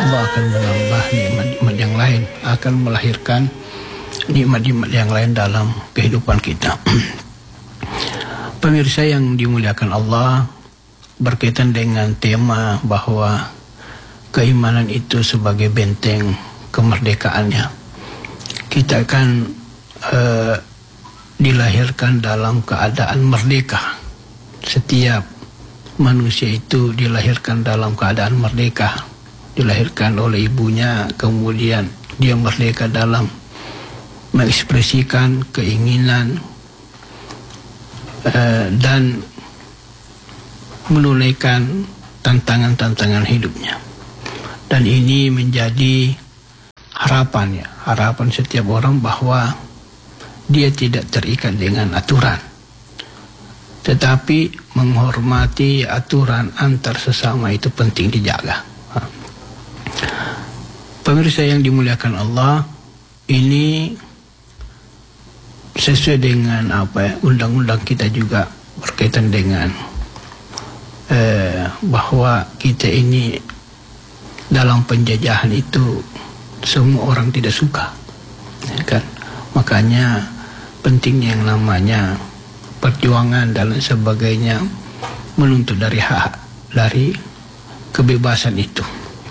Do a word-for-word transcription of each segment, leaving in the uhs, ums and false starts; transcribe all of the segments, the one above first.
Allah akan menambah nikmat-nikmat yang lain, akan melahirkan nikmat-nikmat yang lain dalam kehidupan kita. Pemirsa yang dimuliakan Allah, berkaitan dengan tema bahwa keimanan itu sebagai benteng kemerdekaannya, kita akan uh, dilahirkan dalam keadaan merdeka. Setiap manusia itu dilahirkan dalam keadaan merdeka, dilahirkan oleh ibunya, kemudian dia merdeka dalam mengekspresikan keinginan uh, dan menunaikan tantangan-tantangan hidupnya. Dan ini menjadi harapan ya, harapan setiap orang bahwa dia tidak terikat dengan aturan, tetapi menghormati aturan antar sesama itu penting dijaga. Pemirsa yang dimuliakan Allah, ini sesuai dengan apa ya, undang-undang kita juga berkaitan dengan eh, bahwa kita ini dalam penjajahan itu semua orang tidak suka, ya kan? Makanya pentingnya yang namanya perjuangan dan sebagainya, menuntut dari hak, dari kebebasan itu.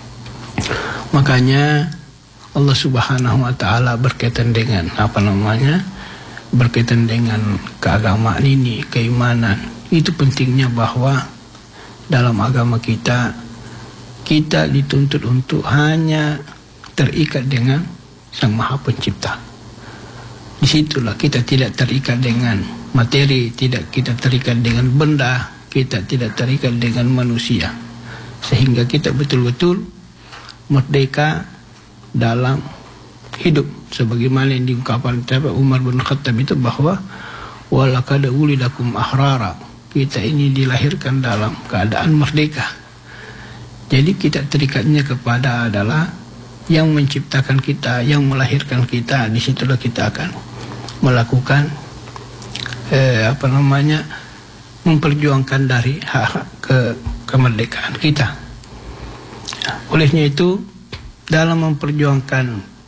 Makanya Allah Subhanahu wa Ta'ala berkaitan dengan apa namanya, berkaitan dengan keagamaan ini, keimanan. Itu pentingnya bahwa dalam agama kita, kita dituntut untuk hanya terikat dengan Sang Maha Pencipta. Disitulah kita tidak terikat dengan materi, tidak kita terikat dengan benda, kita tidak terikat dengan manusia, sehingga kita betul-betul merdeka dalam hidup, sebagaimana yang diungkapkan Umar bin Khattab itu bahwa walaqad wulidakum ahrara, kita ini dilahirkan dalam keadaan merdeka. Jadi kita terikatnya kepada adalah yang menciptakan kita, yang melahirkan kita. Disitulah kita akan melakukan eh, apa namanya, memperjuangkan dari hak-hak ke kemerdekaan kita. Olehnya itu, dalam memperjuangkan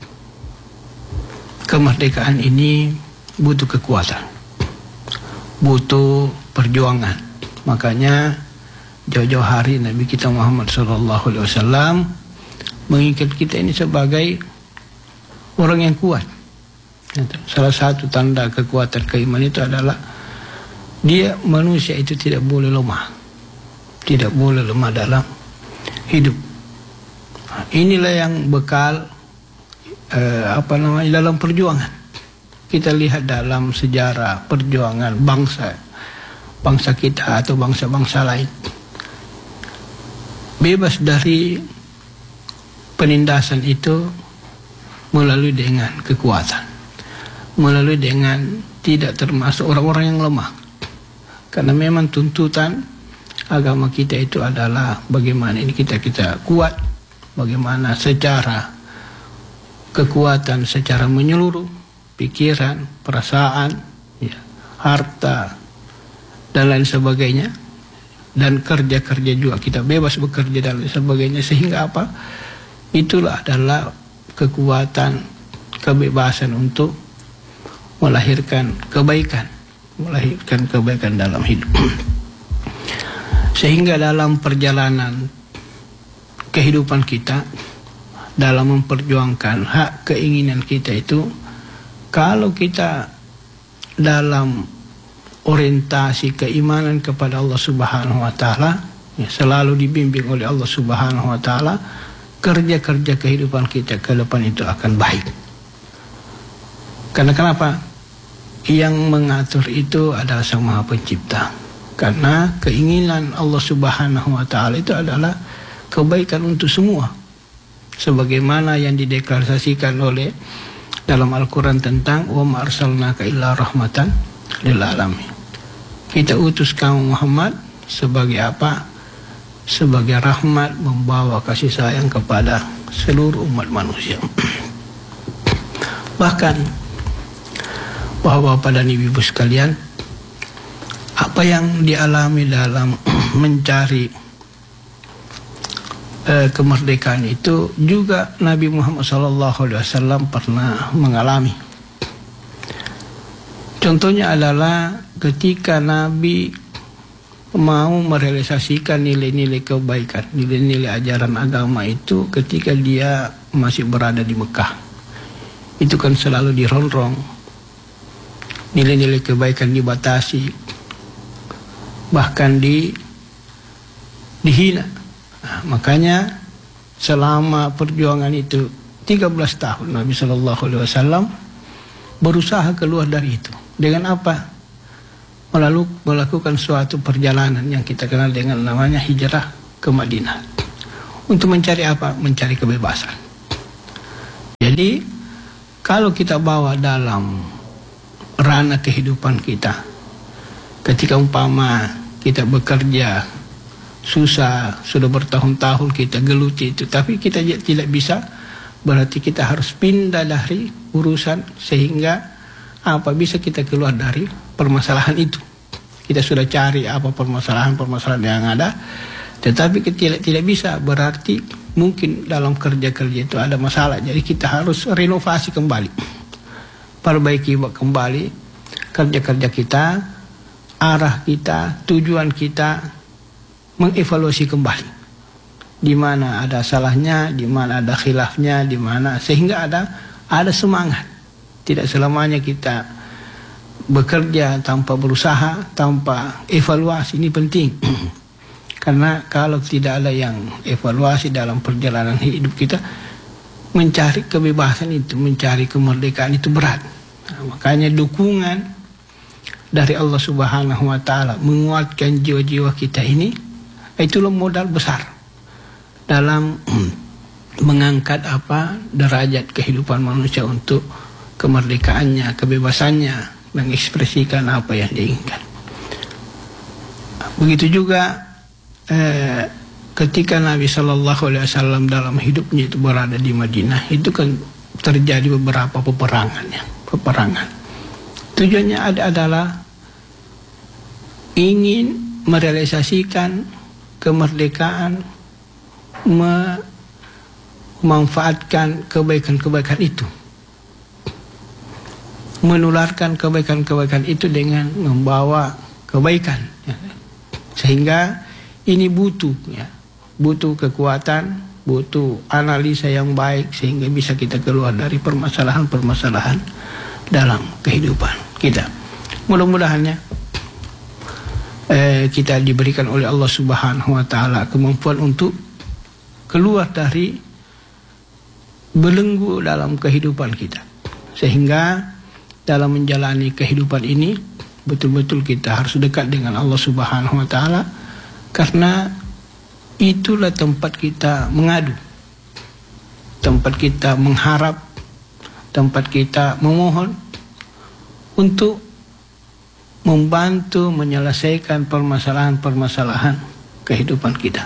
kemerdekaan ini butuh kekuatan, butuh perjuangan. Makanya jauh-jauh hari Nabi kita Muhammad shallallahu alaihi wasallam mengingat kita ini sebagai orang yang kuat. Salah satu tanda kekuatan keimanan itu adalah dia, manusia itu tidak boleh lemah, tidak boleh lemah dalam hidup. Inilah yang bekal eh, apa namanya dalam perjuangan. Kita lihat dalam sejarah perjuangan bangsa bangsa kita atau bangsa-bangsa lain, bebas dari penindasan itu melalui dengan kekuatan, melalui dengan tidak termasuk orang-orang yang lemah. Karena memang tuntutan agama kita itu adalah bagaimana ini kita kita kuat, bagaimana secara kekuatan secara menyeluruh, pikiran, perasaan, ya, harta dan lain sebagainya, dan kerja-kerja juga kita bebas bekerja dan lain sebagainya, sehingga apa? Itulah adalah kekuatan kebebasan untuk melahirkan kebaikan, melahirkan kebaikan dalam hidup. Sehingga dalam perjalanan kehidupan kita, dalam memperjuangkan hak keinginan kita itu, kalau kita dalam orientasi keimanan kepada Allah Subhanahu wa Ta'ala, ya, selalu dibimbing oleh Allah Subhanahu wa Ta'ala, kerja-kerja kehidupan kita ke depan itu akan baik. Karena kenapa? Yang mengatur itu adalah Sang Maha Pencipta. Karena keinginan Allah Subhanahu wa Ta'ala itu adalah kebaikan untuk semua, sebagaimana yang dideklarasikan oleh dalam Al-Quran tentang wa ma arsalnaka illa rahmatan lil alamin. Kita utus kamu Muhammad sebagai apa? Sebagai rahmat, membawa kasih sayang kepada seluruh umat manusia. Bahkan bapak-bapak dan ibu-ibu sekalian, apa yang dialami dalam mencari eh, kemerdekaan itu juga Nabi Muhammad shallallahu alaihi wasallam pernah mengalami. Contohnya adalah ketika Nabi mau merealisasikan nilai-nilai kebaikan, nilai-nilai ajaran agama itu ketika dia masih berada di Mekah. Itu kan selalu dirongrong, nilai-nilai kebaikan dibatasi, bahkan di dihina. Nah, makanya selama perjuangan itu tiga belas tahun Nabi Shallallahu Alaihi Wasallam berusaha keluar dari itu. Dengan apa? Melalui melakukan suatu perjalanan yang kita kenal dengan namanya hijrah ke Madinah. Untuk mencari apa? Mencari kebebasan. Jadi kalau kita bawa dalam ranah kehidupan kita, ketika umpama kita bekerja susah, sudah bertahun-tahun kita geluti itu, tapi kita tidak bisa, berarti kita harus pindah dari urusan sehingga apa bisa kita keluar dari permasalahan itu. Kita sudah cari apa permasalahan-permasalahan yang ada, tetapi kita tidak, tidak bisa, berarti mungkin dalam kerja-kerja itu ada masalah. Jadi kita harus renovasi kembali, perbaiki kembali kerja-kerja kita, arah kita, tujuan kita, mengevaluasi kembali di mana ada salahnya, di mana ada khilafnya, di mana sehingga ada ada semangat. Tidak selamanya kita bekerja tanpa berusaha, tanpa evaluasi. Ini penting. Karena kalau tidak ada yang evaluasi dalam perjalanan hidup kita, mencari kebebasan itu, mencari kemerdekaan itu berat. Nah, makanya dukungan dari Allah Subhanahu wa taala menguatkan jiwa-jiwa kita ini, itulah modal besar dalam mengangkat apa derajat kehidupan manusia untuk kemerdekaannya, kebebasannya, mengekspresikan apa yang diinginkan. Begitu juga eh, ketika Nabi Shallallahu Alaihi Wasallam dalam hidupnya itu berada di Madinah, itu kan terjadi beberapa peperangan, ya, peperangan. Tujuannya ada adalah ingin merealisasikan kemerdekaan, memanfaatkan kebaikan-kebaikan itu, menularkan kebaikan-kebaikan itu dengan membawa kebaikan, ya. Sehingga ini butuh, ya, butuh kekuatan, butuh analisa yang baik sehingga bisa kita keluar dari permasalahan-permasalahan dalam kehidupan kita. Mudah-mudahannya eh, kita diberikan oleh Allah Subhanahu wa taala kemampuan untuk keluar dari belenggu dalam kehidupan kita, sehingga dalam menjalani kehidupan ini betul-betul kita harus dekat dengan Allah Subhanahu wa taala, karena itulah tempat kita mengadu, tempat kita mengharap, tempat kita memohon untuk membantu menyelesaikan permasalahan-permasalahan kehidupan kita.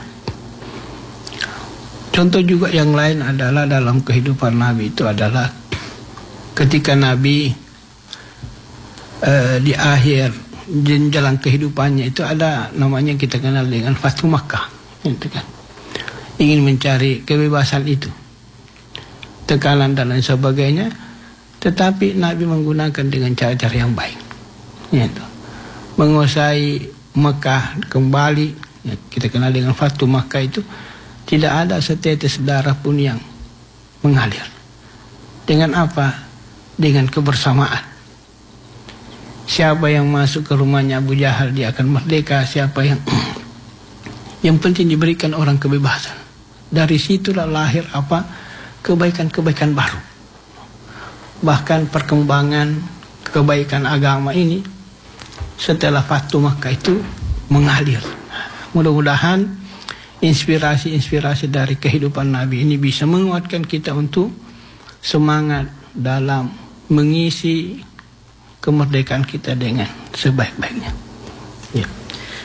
Contoh juga yang lain adalah dalam kehidupan Nabi itu adalah ketika Nabi Uh, di akhir jalan kehidupannya itu ada namanya kita kenal dengan Fathu Makkah, gitu kan. Ingin mencari kebebasan itu, tekanan dan lain sebagainya, tetapi Nabi menggunakan dengan cara-cara yang baik, gitu. Menguasai Mekah kembali, ya, kita kenal dengan Fathu Makkah itu, tidak ada setetes darah pun yang mengalir. Dengan apa? Dengan kebersamaan. Siapa yang masuk ke rumahnya Abu Jahal dia akan merdeka. Siapa yang yang penting diberikan orang kebebasan. Dari situlah lahir apa? Kebaikan-kebaikan baru. Bahkan perkembangan kebaikan agama ini setelah Fathu Makkah itu mengalir. Mudah-mudahan inspirasi-inspirasi dari kehidupan Nabi ini bisa menguatkan kita untuk semangat dalam mengisi kemerdekaan kita dengan sebaik-baiknya. Ya.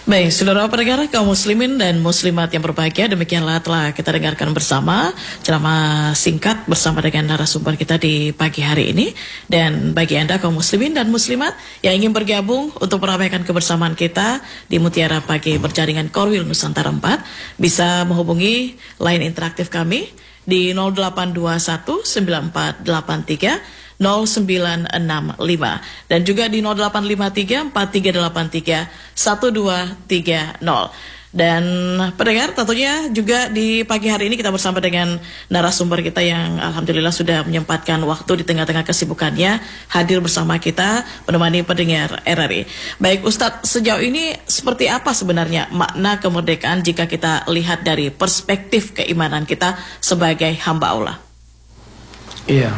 Baik, saudara pendengar kaum muslimin dan muslimat yang berbahagia, demikianlah telah kita dengarkan bersama ceramah singkat bersama dengan narasumber kita di pagi hari ini. Dan bagi Anda kaum muslimin dan muslimat yang ingin bergabung untuk meramaikan kebersamaan kita di Mutiara Pagi berjaringan Korwil Nusantara empat, bisa menghubungi line interaktif kami di nol delapan dua satu sembilan empat delapan tiga nol sembilan enam lima dan juga di nol delapan lima tiga empat tiga delapan tiga satu dua tiga nol. Dan pendengar, tentunya juga di pagi hari ini kita bersama dengan narasumber kita yang alhamdulillah sudah menyempatkan waktu di tengah-tengah kesibukannya hadir bersama kita menemani pendengar R R I. Baik Ustadz, sejauh ini seperti apa sebenarnya makna kemerdekaan jika kita lihat dari perspektif keimanan kita sebagai hamba Allah? Iya,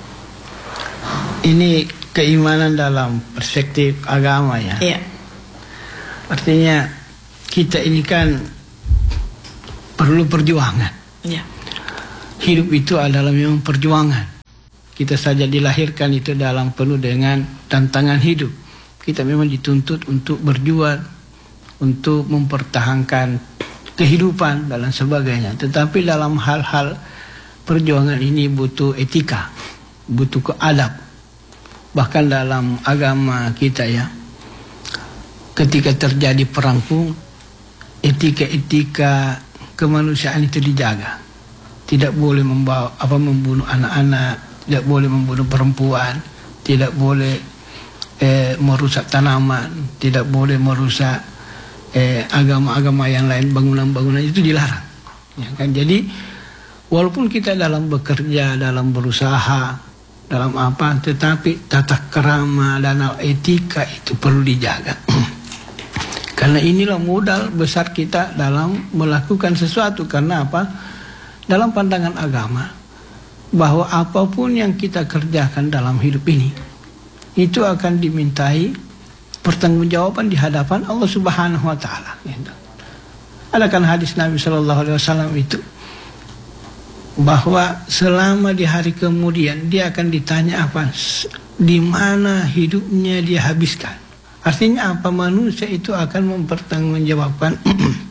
ini keimanan dalam perspektif agama ya. Iya. Artinya kita ini kan perlu perjuangan. Iya. Hidup itu adalah memang perjuangan. Kita saja dilahirkan itu dalam penuh dengan tantangan hidup. Kita memang dituntut untuk berjuang, untuk mempertahankan kehidupan dan sebagainya. Tetapi dalam hal-hal perjuangan ini butuh etika, butuh keadab. Bahkan dalam agama kita ya, ketika terjadi perang pun etika-etika kemanusiaan itu dijaga. Tidak boleh membawa apa membunuh anak-anak, tidak boleh membunuh perempuan, tidak boleh eh, merusak tanaman, tidak boleh merusak agama-agama eh, yang lain, bangunan-bangunan itu dilarang. Ya kan? Jadi walaupun kita dalam bekerja, dalam berusaha, dalam apa, tetapi tata krama dan etika itu perlu dijaga. Karena inilah modal besar kita dalam melakukan sesuatu. Karena apa? Dalam pandangan agama, bahwa apapun yang kita kerjakan dalam hidup ini, itu akan dimintai pertanggungjawaban di hadapan Allah Subhanahu Wa Taala. Ada kan hadis Nabi Shallallahu Alaihi Wasallam itu, bahwa selama di hari kemudian dia akan ditanya apa, di mana hidupnya dia habiskan. Artinya apa? Manusia itu akan mempertanggungjawabkan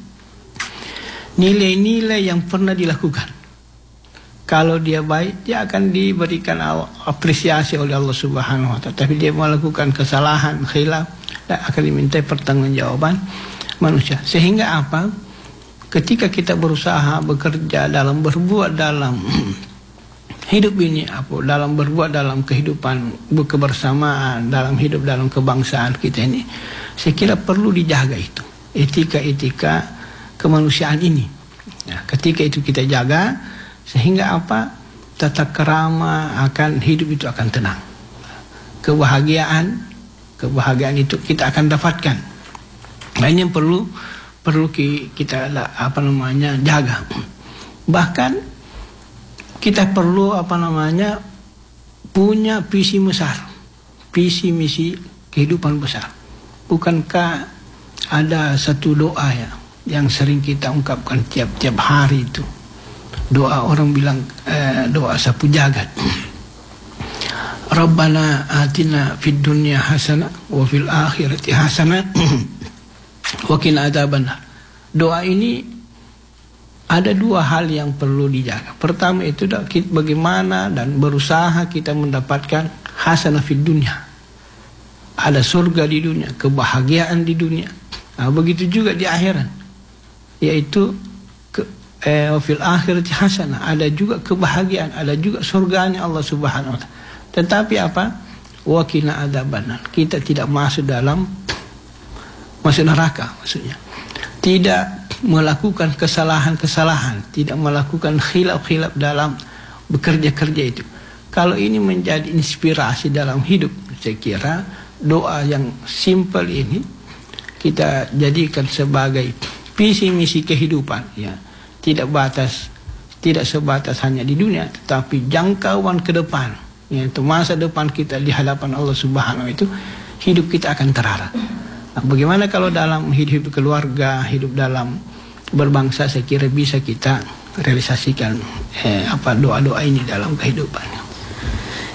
nilai-nilai yang pernah dilakukan. Kalau dia baik, dia akan diberikan apresiasi oleh Allah Subhanahu Wa Taala. Tapi dia melakukan kesalahan, khilaf, dan akan dimintai pertanggungjawaban manusia. Sehingga apa? Ketika kita berusaha bekerja dalam berbuat dalam hidup ini, apa dalam berbuat dalam kehidupan kebersamaan, dalam hidup dalam kebangsaan kita ini, saya kira perlu dijaga itu etika-etika kemanusiaan ini. Nah, ketika itu kita jaga, sehingga apa? Tata krama akan hidup itu akan tenang. Kebahagiaan, kebahagiaan itu kita akan dapatkan. Nah, ini yang perlu perlu kita apa namanya jaga. Bahkan kita perlu apa namanya punya visi besar, visi misi kehidupan besar. Bukankah ada satu doa ya yang sering kita ungkapkan tiap-tiap hari itu? Doa orang bilang eh, doa sapu jagat. Rabbana atina fid dunya hasanah wa fil akhirati hasanah wa qina adzabannar. Doa ini ada dua hal yang perlu dijaga. Pertama itu bagaimana dan berusaha kita mendapatkan hasanah fid dunya. Ada surga di dunia, kebahagiaan di dunia. Nah, begitu juga di akhirat. Yaitu ke, eh, fil akhirati hasanah. Ada juga kebahagiaan, ada juga surganya Allah Subhanahu Wa Taala. Tetapi apa? Wa qina adzabannar. Kita tidak masuk dalam masuk neraka maksudnya. Tidak melakukan kesalahan-kesalahan, tidak melakukan khilaf-khilaf dalam bekerja-kerja itu. Kalau ini menjadi inspirasi dalam hidup, saya kira doa yang simpel ini kita jadikan sebagai visi misi kehidupan ya. Tidak batas, tidak sebatas hanya di dunia, tetapi jangkauan ke depan, yaitu masa depan kita di hadapan Allah Subhanahu Wa Taala itu, hidup kita akan terarah. Nah, bagaimana kalau dalam hidup keluarga, hidup dalam berbangsa, saya kira bisa kita realisasikan eh, apa doa-doa ini dalam kehidupan.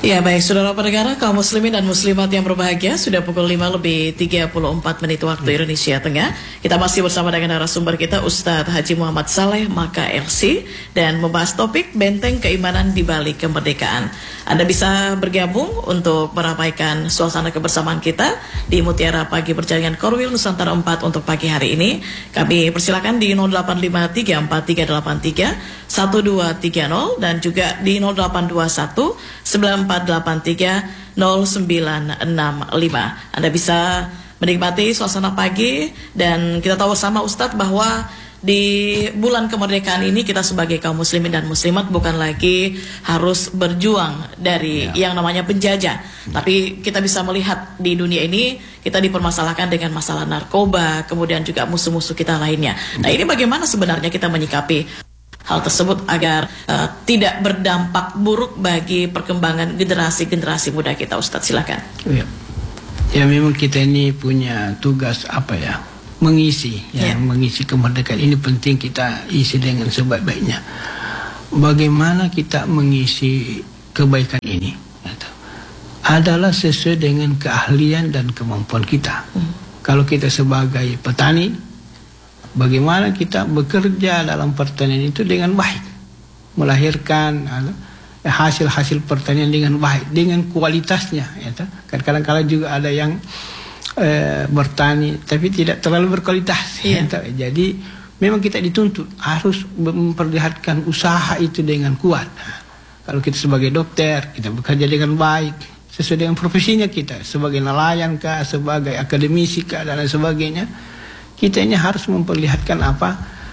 Ya baik, saudara pendengar kaum muslimin dan muslimat yang berbahagia, sudah pukul lima lebih tiga puluh empat menit waktu Indonesia Tengah. Kita masih bersama dengan narasumber kita Ustadz Haji Muhammad Saleh Maka L C dan membahas topik benteng keimanan di balik kemerdekaan. Anda bisa bergabung untuk meramaikan suasana kebersamaan kita di Mutiara Pagi Perjaringan Korwil Nusantara empat untuk pagi hari ini. Kami persilakan di nol delapan lima tiga empat tiga delapan tiga satu dua tiga nol dan juga di nol delapan dua satu sembilan empat delapan tiga nol sembilan enam lima. Anda bisa menikmati suasana pagi dan kita tahu sama Ustadz bahwa di bulan kemerdekaan ini kita sebagai kaum muslimin dan muslimat bukan lagi harus berjuang dari ya. yang namanya penjajah, tapi kita bisa melihat di dunia ini kita dipermasalahkan dengan masalah narkoba, kemudian juga musuh-musuh kita lainnya. Nah, ini bagaimana sebenarnya kita menyikapi hal tersebut agar uh, tidak berdampak buruk bagi perkembangan generasi-generasi muda kita, Ustadz, silakan. Ya. ya memang kita ini punya tugas apa ya, mengisi ya, ya. mengisi kemerdekaan ini penting kita isi dengan sebaik-baiknya. Bagaimana kita mengisi kebaikan ini gitu, adalah sesuai dengan keahlian dan kemampuan kita. hmm. Kalau kita sebagai petani, bagaimana kita bekerja dalam pertanian itu dengan baik, melahirkan hasil-hasil pertanian dengan baik, dengan kualitasnya. Ya, kan kadang-kadang juga ada yang e, bertani tapi tidak terlalu berkualitas. Iya. Ya, jadi memang kita dituntut harus memperlihatkan usaha itu dengan kuat. Nah, kalau kita sebagai dokter, kita bekerja dengan baik sesuai dengan profesinya kita, sebagai nelayan kah, sebagai akademisi kah, dan lain sebagainya. Kita ini harus memperlihatkan apa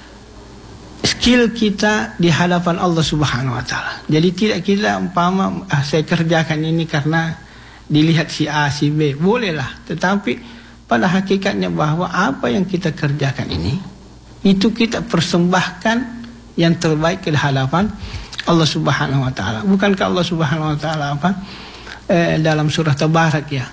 skill kita di hadapan Allah Subhanahu Wa Taala. Jadi tidak kita umpama ah, saya kerjakan ini karena dilihat si A si B, bolehlah. Tetapi pada hakikatnya bahwa apa yang kita kerjakan ini itu kita persembahkan yang terbaik ke hadapan Allah Subhanahu Wa Taala. Bukankah Allah Subhanahu Wa Taala apa eh, dalam surah Tabarak ya,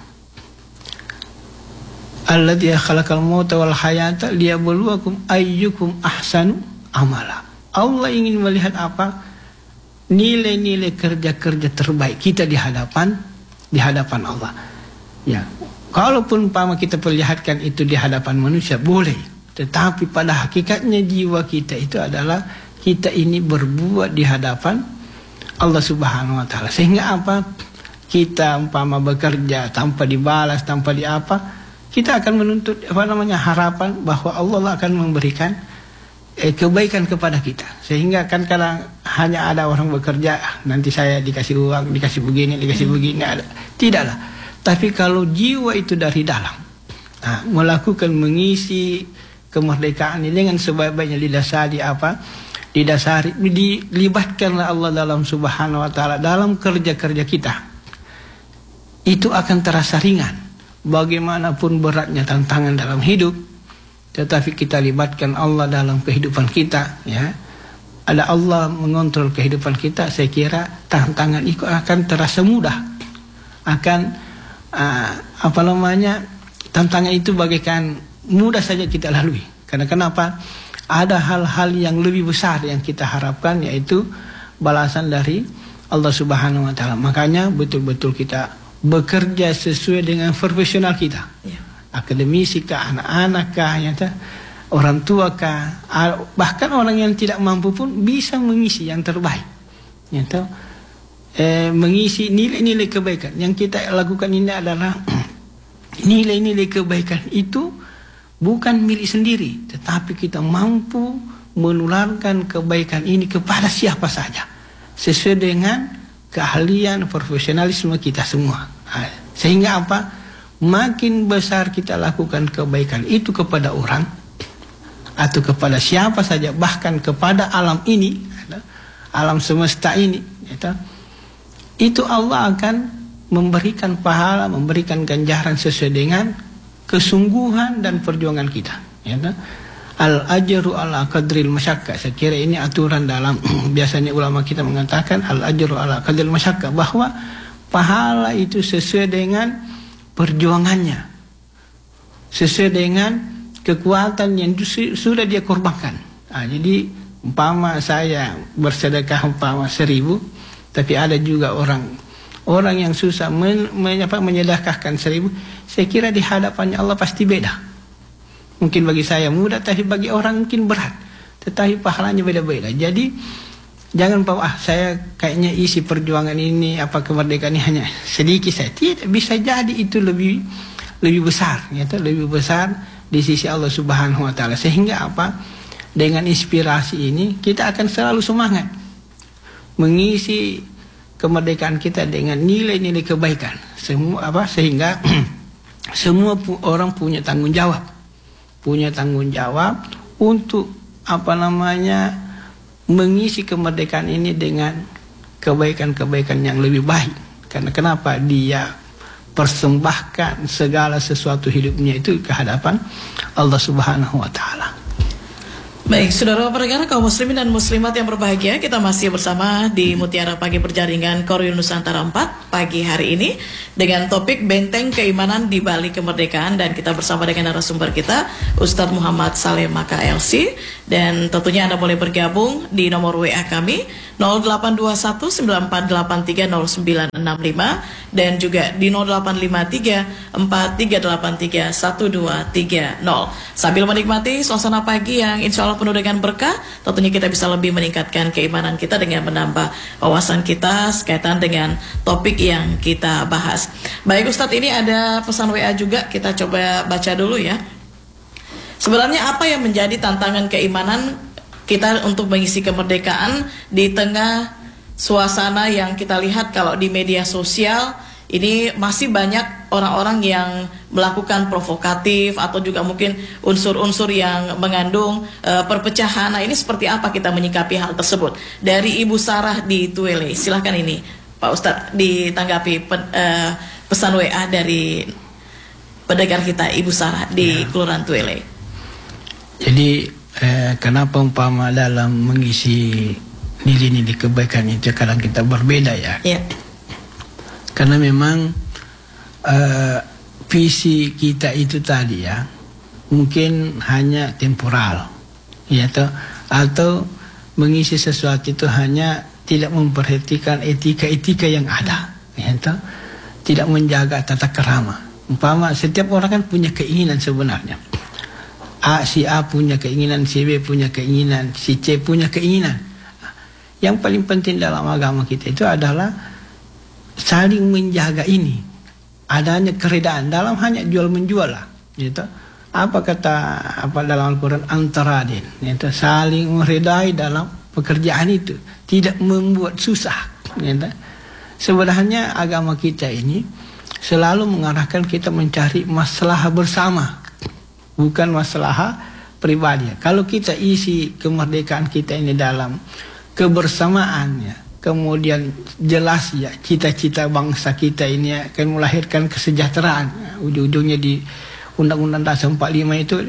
alladzi khalaqal mauta wal hayata liyabluwakum ayyukum ahsanu amala. Allah ingin melihat apa? Nilai-nilai kerja-kerja terbaik kita di hadapan di hadapan Allah. Ya, kalaupun umpama kita perlihatkan itu di hadapan manusia boleh, tetapi pada hakikatnya jiwa kita itu adalah kita ini berbuat di hadapan Allah Subhanahu Wa Taala. Sehingga apa? Kita umpama bekerja tanpa dibalas, tanpa di apa, kita akan menuntut apa namanya harapan bahwa Allah akan memberikan eh, kebaikan kepada kita. Sehingga kan kadang hanya ada orang bekerja, nanti saya dikasih uang, dikasih begini, dikasih hmm. begini, ada. Tidaklah. Tapi kalau jiwa itu dari dalam, nah, melakukan mengisi kemerdekaan ini dengan sebaik-baiknya didasari apa? Didasari dilibatkanlah Allah dalam Subhanahu Wa Taala dalam kerja-kerja kita. Itu akan terasa ringan. Bagaimanapun beratnya tantangan dalam hidup, tetapi kita libatkan Allah dalam kehidupan kita, ya. Ada Allah mengontrol kehidupan kita, saya kira tantangan itu akan terasa mudah. Akan uh, apa namanya? Tantangan itu bagaikan mudah saja kita lalui. Karena kenapa? Ada hal-hal yang lebih besar yang kita harapkan, yaitu balasan dari Allah Subhanahu Wa Taala. Makanya betul-betul kita bekerja sesuai dengan profesional kita, ya. Akademisi kah, anak-anak kah, ya, orang tua kah, bahkan orang yang tidak mampu pun bisa mengisi yang terbaik, ya, eh, mengisi nilai-nilai kebaikan yang kita lakukan ini adalah nilai-nilai kebaikan itu bukan milik sendiri, tetapi kita mampu menularkan kebaikan ini kepada siapa saja sesuai dengan keahlian profesionalisme kita semua. Sehingga apa? Makin besar kita lakukan kebaikan itu kepada orang atau kepada siapa saja, bahkan kepada alam ini, alam semesta ini, itu Allah akan memberikan pahala, memberikan ganjaran sesuai dengan kesungguhan dan perjuangan kita. Al ajru ala qadril masyakka. Saya kira ini aturan dalam biasanya ulama kita mengatakan al ajru ala qadril masyakka, bahwa pahala itu sesuai dengan perjuangannya, sesuai dengan kekuatan yang sudah dia korbankan. Nah, jadi umpama saya bersedekah umpama seribu, tapi ada juga orang orang yang susah men, men, apa, menyedekahkan seribu, saya kira di hadapannya Allah pasti beda. Mungkin bagi saya mudah, tapi bagi orang mungkin berat, tetapi pahalanya beda-beda. Jadi jangan bahwa ah, saya kayaknya isi perjuangan ini, apa kemerdekaan ini hanya sedikit saya. Tidak, bisa jadi itu lebih lebih besar, ya, lebih besar di sisi Allah Subhanahu Wa Taala. Sehingga apa? Dengan inspirasi ini kita akan selalu semangat mengisi kemerdekaan kita dengan nilai-nilai kebaikan. Semua apa? Sehingga semua pu orang punya tanggung jawab, punya tanggung jawab untuk apa namanya mengisi kemerdekaan ini dengan kebaikan-kebaikan yang lebih baik. Karena kenapa? Dia persembahkan segala sesuatu hidupnya itu ke hadapan Allah Subhanahu Wa Taala. Baik, saudara pendengar kaum muslimin dan muslimat yang berbahagia, kita masih bersama di Mutiara Pagi Berjaringan Korwil Nusantara empat pagi hari ini dengan topik Benteng Keimanan di Balik Kemerdekaan, dan kita bersama dengan narasumber kita Ustadz Muhammad Saleh Maka L C, dan tentunya Anda boleh bergabung di nomor W A kami nol delapan dua satu sembilan empat delapan tiga nol sembilan enam lima dan juga di nol delapan lima tiga empat tiga delapan tiga satu dua tiga nol. Sambil menikmati suasana pagi yang insya Allah penuh dengan berkah, tentunya kita bisa lebih meningkatkan keimanan kita dengan menambah wawasan kita sekaitan dengan topik yang kita bahas. Baik Ustadz, ini ada pesan W A juga, kita coba baca dulu ya. Sebenarnya apa yang menjadi tantangan keimanan kita untuk mengisi kemerdekaan di tengah suasana yang kita lihat kalau di media sosial ini masih banyak orang-orang yang melakukan provokatif atau juga mungkin unsur-unsur yang mengandung uh, perpecahan. Nah, ini seperti apa kita menyikapi hal tersebut? Dari Ibu Sarah di Tuele, silahkan ini Pak Ustadz ditanggapi pe, uh, pesan W A dari pendengar kita Ibu Sarah di ya. Kelurahan Tuele. Jadi eh, kenapa umpama dalam mengisi nilai-nilai kebaikan itu kadang kita berbeda ya? Ya. Karena memang uh, visi kita itu tadi ya mungkin hanya temporal, ya toh, atau mengisi sesuatu itu hanya tidak memperhatikan etika-etika yang ada, ya toh, tidak menjaga tata kerama. Umpama setiap orang kan punya keinginan sebenarnya. A, si A punya keinginan, si B punya keinginan, si C punya keinginan. Yang paling penting dalam agama kita itu adalah saling menjaga ini, adanya keredaan dalam hanya jual menjual lah, gitu. Apa kata apa dalam Al-Quran, antaradin, gitu. Saling meredai dalam pekerjaan itu, tidak membuat susah, gitu. Sebenarnya agama kita ini selalu mengarahkan kita mencari masalah bersama, bukan masalah pribadi. Kalau kita isi kemerdekaan kita ini dalam kebersamaannya, kemudian jelas ya cita-cita bangsa kita ini akan melahirkan kesejahteraan. Ujung-ujungnya di Undang-Undang Dasar empat puluh lima itu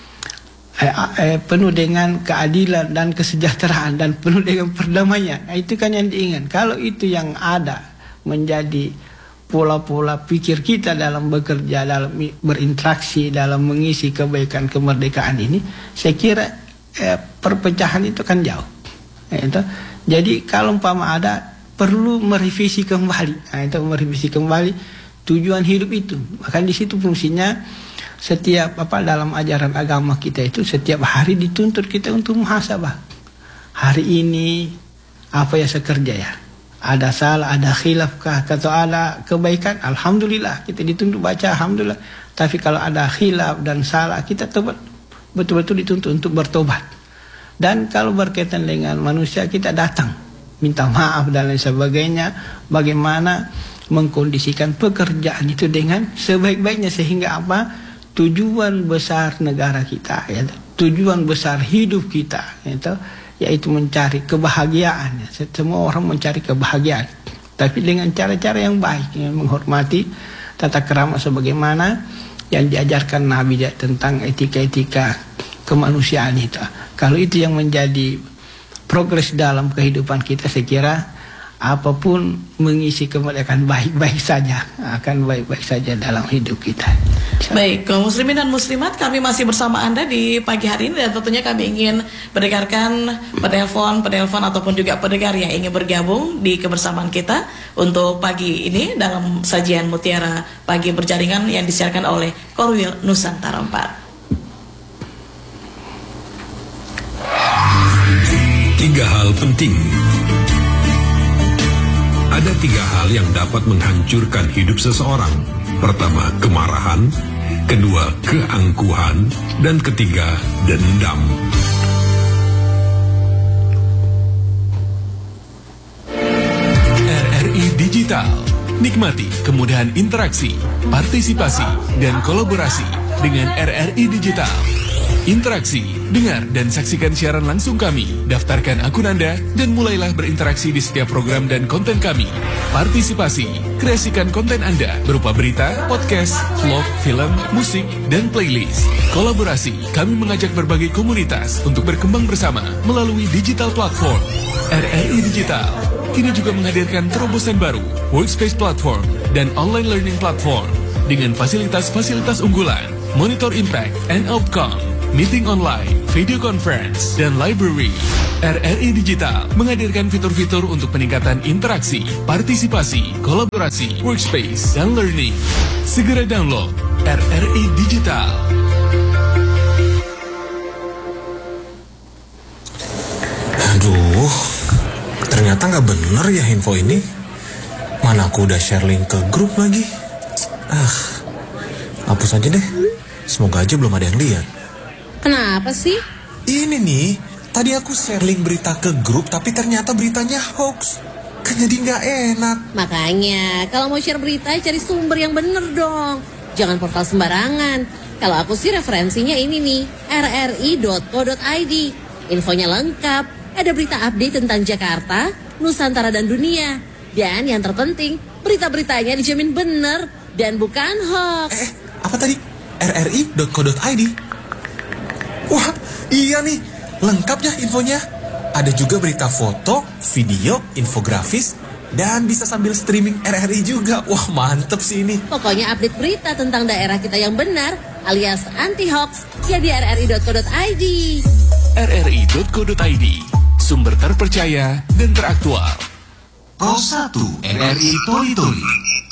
eh, eh, penuh dengan keadilan dan kesejahteraan dan penuh dengan perdamaian. Nah, itu kan yang diinginkan. Kalau itu yang ada menjadi pola-pola pikir kita dalam bekerja, dalam berinteraksi, dalam mengisi kebaikan kemerdekaan ini, saya kira eh, perpecahan itu kan jauh. Nah, itu. Jadi kalau umpama ada perlu merevisi kembali, nah, itu merevisi kembali tujuan hidup itu. Maka di situ fungsinya setiap apa dalam ajaran agama kita itu setiap hari dituntut kita untuk muhasabah. Hari ini apa yang saya kerja ya? Ada salah, ada khilaf kah, atau ada kebaikan? Alhamdulillah kita dituntut baca alhamdulillah. Tapi kalau ada khilaf dan salah kita tobat, betul-betul dituntut untuk bertobat. Dan kalau berkaitan dengan manusia kita datang minta maaf dan lain sebagainya. Bagaimana mengkondisikan pekerjaan itu dengan sebaik-baiknya sehingga apa? Tujuan besar negara kita, ya, tujuan besar hidup kita, ya, yaitu mencari kebahagiaan. Ya. Semua orang mencari kebahagiaan, tapi dengan cara-cara yang baik, ya, menghormati tata krama sebagaimana yang diajarkan Nabi ya, tentang etika-etika kemanusiaan itu. Kalau itu yang menjadi progres dalam kehidupan kita, saya kira apapun mengisi kemerdekaan baik-baik saja, akan baik-baik saja dalam hidup kita. Baik, kaum muslimin dan muslimat, kami masih bersama Anda di pagi hari ini, dan tentunya kami ingin mendengarkan penelpon-penelpon ataupun juga pendengar yang ingin bergabung di kebersamaan kita untuk pagi ini dalam sajian Mutiara Pagi Berjaringan yang disiarkan oleh Korwil Nusantara empat. Tiga hal penting. Ada tiga hal yang dapat menghancurkan hidup seseorang. Pertama, kemarahan. Kedua, keangkuhan. Dan ketiga, dendam. R R I Digital. Nikmati kemudahan interaksi, partisipasi, dan kolaborasi dengan R R I Digital. Interaksi, dengar dan saksikan siaran langsung kami. Daftarkan akun Anda dan mulailah berinteraksi di setiap program dan konten kami. Partisipasi, kreasikan konten Anda berupa berita, podcast, vlog, film, musik, dan playlist. Kolaborasi, kami mengajak berbagai komunitas untuk berkembang bersama melalui digital platform. R R I Digital kini juga menghadirkan terobosan baru, workspace platform, dan online learning platform dengan fasilitas-fasilitas unggulan, monitor impact and outcome, meeting online, video conference, dan library. R R I Digital menghadirkan fitur-fitur untuk peningkatan interaksi, partisipasi, kolaborasi, workspace, dan learning. Segera download R R I Digital. Aduh, ternyata nggak bener ya info ini. Mana aku udah share link ke grup lagi. Ah, hapus aja deh. Semoga aja belum ada yang lihat. Kenapa sih? Ini nih, tadi aku share link berita ke grup, tapi ternyata beritanya hoax. Kan jadi nggak enak. Makanya, kalau mau share berita, cari sumber yang bener dong. Jangan portal sembarangan. Kalau aku sih referensinya ini nih, r r i dot co dot i d. Infonya lengkap, ada berita update tentang Jakarta, Nusantara, dan dunia. Dan yang terpenting, berita-beritanya dijamin bener dan bukan hoax. Eh, apa tadi? r r i dot co dot i d. Wah, iya nih, lengkap ya infonya. Ada juga berita foto, video, infografis, dan bisa sambil streaming R R I juga. Wah, mantep sih ini. Pokoknya update berita tentang daerah kita yang benar, alias anti-hoax, ya di r r i dot co dot i d. r r i dot co dot i d, sumber terpercaya dan teraktual. Pos satu R R I Toli Toli.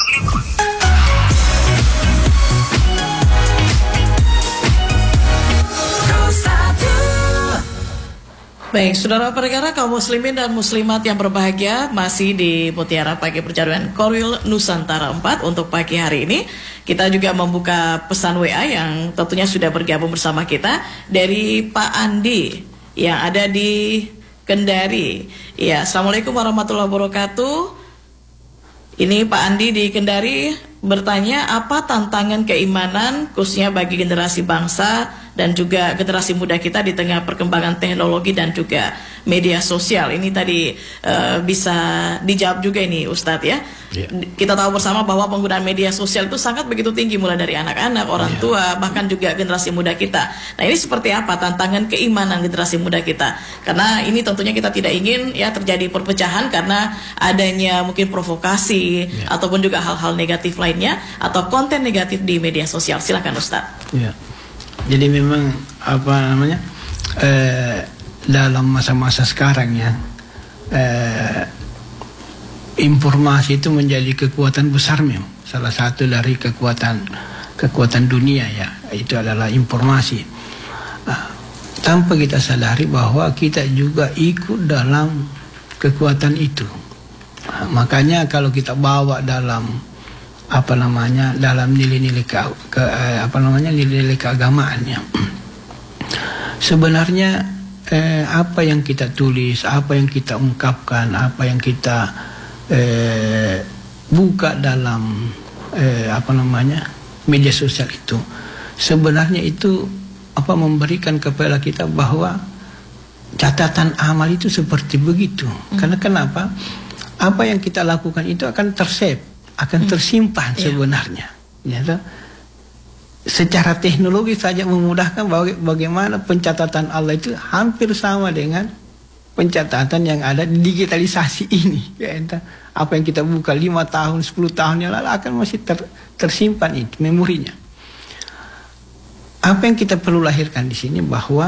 Baik, saudara pendengar kaum muslimin dan muslimat yang berbahagia, masih di Mutiara Pagi Perjaringan Korwil Nusantara empat untuk pagi hari ini. Kita juga membuka pesan W A yang tentunya sudah bergabung bersama kita dari Pak Andi yang ada di Kendari. Ya, Assalamualaikum warahmatullahi wabarakatuh. Ini Pak Andi di Kendari bertanya, apa tantangan keimanan khususnya bagi generasi bangsa dan juga generasi muda kita di tengah perkembangan teknologi dan juga media sosial. Ini tadi uh, bisa dijawab juga ini Ustadz ya. Yeah. Kita tahu bersama bahwa penggunaan media sosial itu sangat begitu tinggi, mulai dari anak-anak, orang yeah. tua, bahkan juga generasi muda kita. Nah, ini seperti apa tantangan keimanan generasi muda kita? Karena ini tentunya kita tidak ingin ya terjadi perpecahan karena adanya mungkin provokasi yeah. ataupun juga hal-hal negatif lainnya atau konten negatif di media sosial. Silakan Ustadz. Ya. Jadi memang apa namanya eh, dalam masa-masa sekarang ya eh, informasi itu menjadi kekuatan besar memang. Salah satu dari kekuatan kekuatan dunia ya itu adalah informasi. Nah, tanpa kita sadari bahwa kita juga ikut dalam kekuatan itu. Nah, makanya kalau kita bawa dalam apa namanya dalam nilai-nilai ke, ke apa namanya nilai-nilai keagamaannya, sebenarnya eh, apa yang kita tulis, apa yang kita ungkapkan, apa yang kita eh, buka dalam eh, apa namanya media sosial itu, sebenarnya itu apa memberikan kepada kita bahwa catatan amal itu seperti begitu. Hmm. Karena kenapa? Apa yang kita lakukan itu akan tersave, akan tersimpan hmm. sebenarnya. Ya, secara teknologi saja memudahkan baga bagaimana pencatatan Allah itu hampir sama dengan pencatatan yang ada di digitalisasi ini. Ya, entah, apa yang kita buka lima tahun, sepuluh tahun yang lalu akan masih ter, tersimpan itu memorinya. Apa yang kita perlu lahirkan di sini bahwa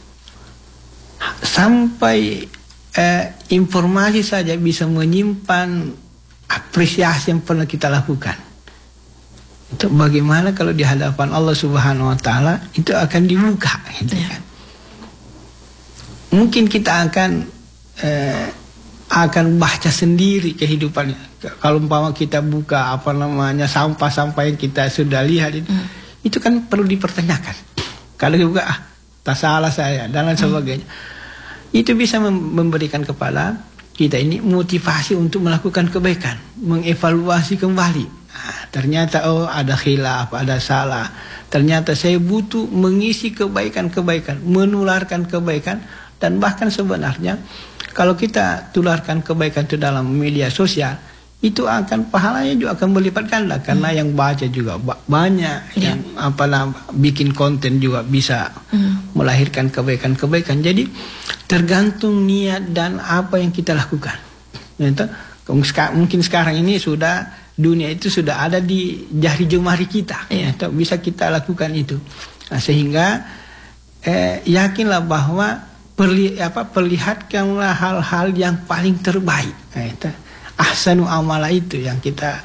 sampai eh, informasi saja bisa menyimpan apresiasi yang pernah kita lakukan. Itu bagaimana kalau di hadapan Allah Subhanahu Wa Taala itu akan dibuka, gitu kan? Mungkin kita akan eh, akan baca sendiri kehidupannya. Kalau umpama kita buka apa namanya sampah-sampah yang kita sudah lihat itu, mm. itu kan perlu dipertanyakan. Kalau kita buka, ah, tak salah saya dan lain sebagainya. Mm. Itu bisa memberikan kepada kita ini motivasi untuk melakukan kebaikan, mengevaluasi kembali. Nah, ternyata oh ada khilaf, ada salah. Ternyata saya butuh mengisi kebaikan-kebaikan, menularkan kebaikan. Dan bahkan sebenarnya kalau kita tularkan kebaikan itu dalam media sosial, itu akan pahalanya juga akan berlipat ganda karena hmm. yang baca juga banyak, yeah. yang apalah bikin konten juga bisa hmm. melahirkan kebaikan-kebaikan. Jadi tergantung niat dan apa yang kita lakukan. Mungkin sekarang ini sudah dunia itu sudah ada di jari jemari kita, yeah. ya, bisa kita lakukan itu. Nah, sehingga eh, yakinlah bahwa Perli, apa, perlihatkanlah hal-hal yang paling terbaik. Nah, itu ahsanu amala itu yang kita